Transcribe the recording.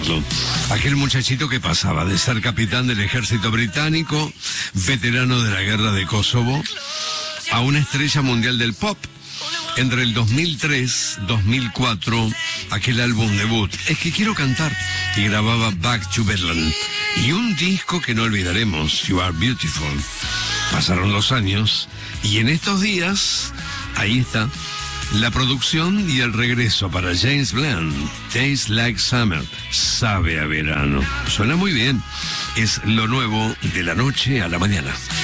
recordarlo. Aquel muchachito que pasaba de ser capitán del ejército británico, veterano de la guerra de Kosovo, a una estrella mundial del pop. Entre el 2003, 2004, aquel álbum debut, Es que quiero cantar, y grababa Back to Bedlam. Y un disco que no olvidaremos, You Are Beautiful. Pasaron los años, y en estos días, ahí está, la producción y el regreso para James Blunt, Tastes Like Summer, sabe a verano. Suena muy bien, es lo nuevo de la noche a la mañana.